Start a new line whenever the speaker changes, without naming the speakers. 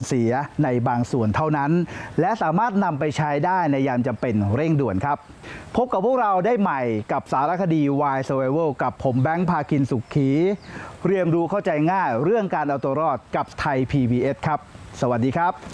เสียในบางส่วนเท่านั้น และสามารถนำไปใช้ได้ในยามจำเป็นเร่งด่วนครับพบกับพวกเราได้ใหม่กับสารคดี Why Survival กับผมแบงค์ภาคินสุขีเรียนรู้เข้าใจง่ายเรื่องการเอาตัวรอดกับไทย PBS ครับสวัสดีครับ